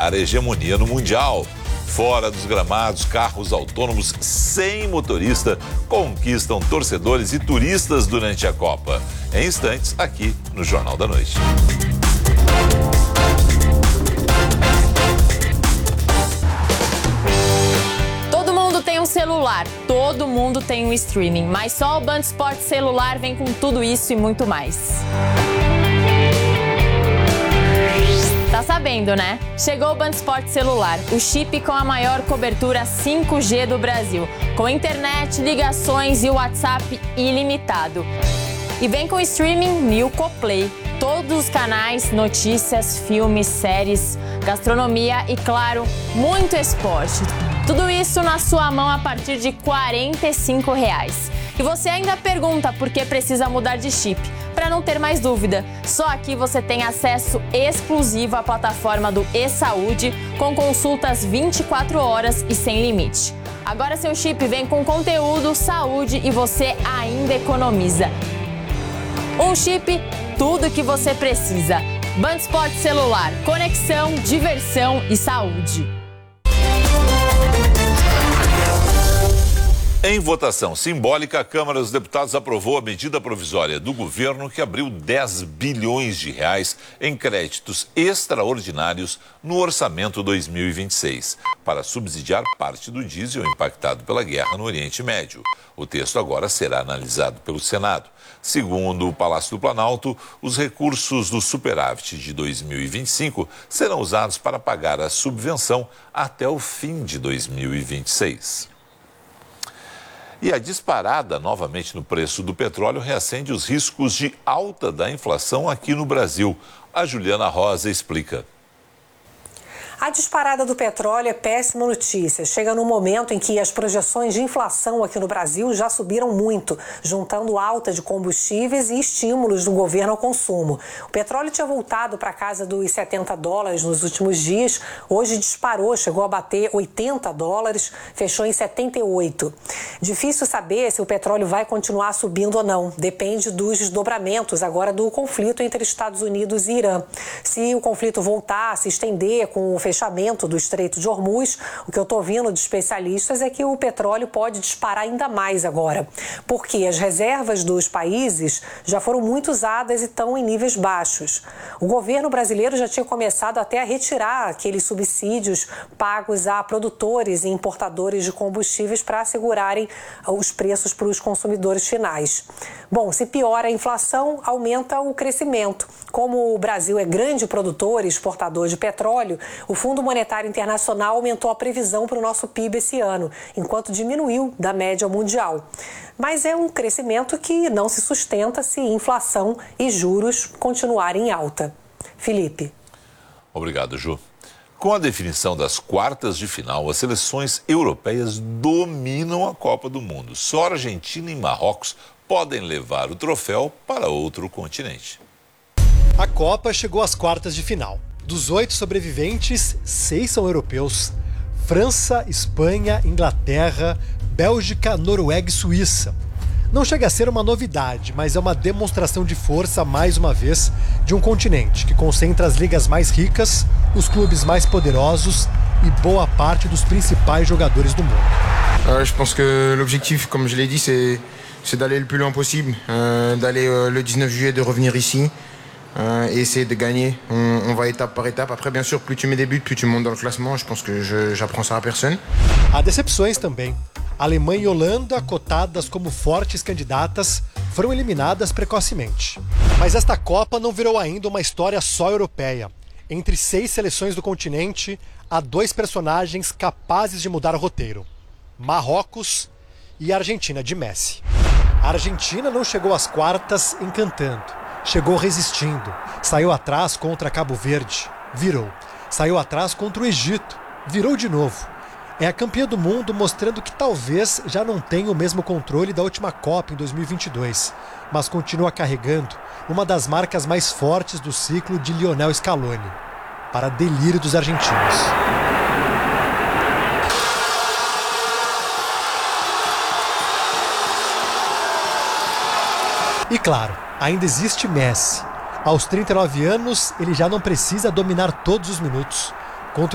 ganhar hegemonia no Mundial. Fora dos gramados, carros autônomos sem motorista conquistam torcedores e turistas durante a Copa. Em instantes, aqui no Jornal da Noite. Todo mundo tem um celular, todo mundo tem um streaming, mas só o Band Esportes Celular vem com tudo isso e muito mais. Tá sabendo, né? Chegou o Band Esportes Celular, o chip com a maior cobertura 5G do Brasil, com internet, ligações e WhatsApp ilimitado. E vem com streaming Nilco Play, todos os canais, notícias, filmes, séries, gastronomia e, claro, muito esporte. Tudo isso na sua mão a partir de R$ 45. E você ainda pergunta por que precisa mudar de chip. Para não ter mais dúvida, só aqui você tem acesso exclusivo à plataforma do eSaúde, com consultas 24 horas e sem limite. Agora seu chip vem com conteúdo, saúde e você ainda economiza. Um chip, tudo que você precisa. Band Esportes Celular, conexão, diversão e saúde. Em votação simbólica, a Câmara dos Deputados aprovou a medida provisória do governo que abriu 10 bilhões de reais em créditos extraordinários no orçamento 2026, para subsidiar parte do diesel impactado pela guerra no Oriente Médio. O texto agora será analisado pelo Senado. Segundo o Palácio do Planalto, os recursos do superávit de 2025 serão usados para pagar a subvenção até o fim de 2026. E a disparada novamente no preço do petróleo reacende os riscos de alta da inflação aqui no Brasil. A Juliana Rosa explica. A disparada do petróleo é péssima notícia. Chega num momento em que as projeções de inflação aqui no Brasil já subiram muito, juntando alta de combustíveis e estímulos do governo ao consumo. O petróleo tinha voltado para casa dos $70 nos últimos dias. Hoje disparou, chegou a bater $80, fechou em 78. Difícil saber se o petróleo vai continuar subindo ou não. Depende dos desdobramentos agora do conflito entre Estados Unidos e Irã. Se o conflito voltar a se estender com o fechamento do Estreito de Hormuz, o que eu estou ouvindo de especialistas é que o petróleo pode disparar ainda mais agora, porque as reservas dos países já foram muito usadas e estão em níveis baixos. O governo brasileiro já tinha começado até a retirar aqueles subsídios pagos a produtores e importadores de combustíveis para assegurarem os preços para os consumidores finais. Bom, se piora a inflação, aumenta o crescimento. Como o Brasil é grande produtor e exportador de petróleo, o Fundo Monetário Internacional aumentou a previsão para o nosso PIB esse ano, enquanto diminuiu da média mundial. Mas é um crescimento que não se sustenta se inflação e juros continuarem em alta. Felipe. Obrigado, Ju. Com a definição das quartas de final, as seleções europeias dominam a Copa do Mundo. Só Argentina e Marrocos podem levar o troféu para outro continente. A Copa chegou às quartas de final. Dos 8 sobreviventes, 6 são europeus. França, Espanha, Inglaterra, Bélgica, Noruega e Suíça. Não chega a ser uma novidade, mas é uma demonstração de força, mais uma vez, de um continente que concentra as ligas mais ricas, os clubes mais poderosos e boa parte dos principais jogadores do mundo. Je pense que l'objectif, comme je l'ai dit, c'est d'aller le plus loin possible, d'aller le 19 juillet, de revenir ici. Et essayer de gagner. On va étape par étape. Après, bien sûr, plus tu mets des buts, plus tu montes dans le classement. Je pense que j'apprends ça à personne. Há decepções também. Alemanha e Holanda, cotadas como fortes candidatas, foram eliminadas precocemente. Mas esta Copa não virou ainda uma história só europeia. Entre 6 seleções do continente, há 2 personagens capazes de mudar o roteiro: Marrocos e a Argentina de Messi. A Argentina não chegou às quartas encantando. Chegou resistindo, saiu atrás contra Cabo Verde, virou. Saiu atrás contra o Egito, virou de novo. É a campeã do mundo, mostrando que talvez já não tenha o mesmo controle da última Copa em 2022, mas continua carregando uma das marcas mais fortes do ciclo de Lionel Scaloni, para delírio dos argentinos. E claro, ainda existe Messi. Aos 39 anos, ele já não precisa dominar todos os minutos.